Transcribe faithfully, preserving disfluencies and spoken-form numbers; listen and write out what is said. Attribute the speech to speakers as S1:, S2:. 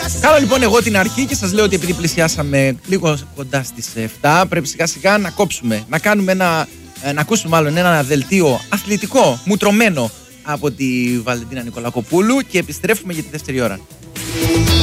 S1: Κάνω λοιπόν εγώ την αρχή και σας λέω ότι επειδή πλησιάσαμε λίγο κοντά στις εφτά, πρέπει σιγά σιγά να κόψουμε, να κάνουμε ένα, να ακούσουμε μάλλον ένα δελτίο αθλητικό, μουτρωμένο από τη Βαλεντίνα Νικολακοπούλου και επιστρέφουμε για τη δεύτερη ώρα.